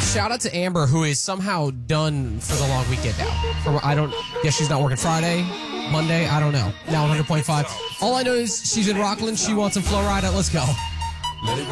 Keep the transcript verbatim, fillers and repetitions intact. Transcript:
shout out to Amber, who is somehow done for the long weekend now. From I don't guess she's not working Friday, Monday. I don't know. Now one hundred point five. All I know is she's in Rockland. She wants some Flow Rida. Let's go.